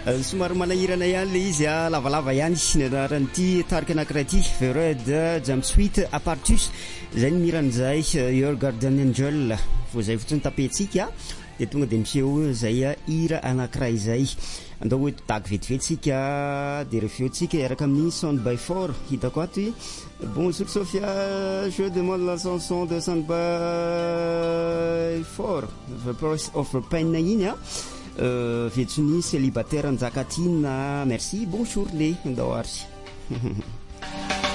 somary manahirana ihany le izy a lavalava ihany naranyity tarika anankiray ty Vered Jumpsuit Apartus zay ny miran'izay Your Garden Angel vo zay fotsiny tapetsika de tonga de miseho zay hira anankiray zay andao hoe tagy vetivetsika de refeotsika iaraka amin'ny Sound by Four hitako ato bonjour Sophia, je demande la chanson de Sound by Four The Price of Pain iny a vetsony célibataire Nzakatina merci bonjour le andao ary